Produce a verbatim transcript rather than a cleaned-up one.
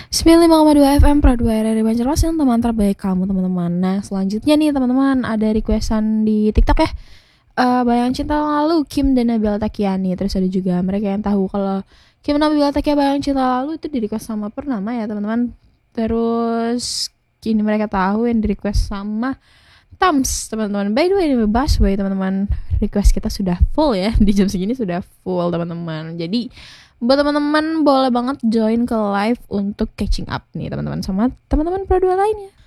sembilan puluh lima koma dua F M Pro dua R R I Banjarmasin, teman terbaik kamu teman-teman. Nah selanjutnya nih teman-teman, ada requestan di TikTok ya. Uh, Bayang Cinta Lalu, Kim dan Nabila Takiani. Terus ada juga mereka yang tahu kalau Kim dan Nabila Takiani Bayang Cinta Lalu itu di request sama Purnama ya teman-teman. Terus kini mereka tahu yang di request sama Tams teman-teman. By the way, ini Busway teman-teman, request kita sudah full ya. Di jam segini sudah full teman-teman. Jadi buat teman-teman boleh banget join ke live untuk catching up nih teman-teman sama teman-teman Pro dua lainnya.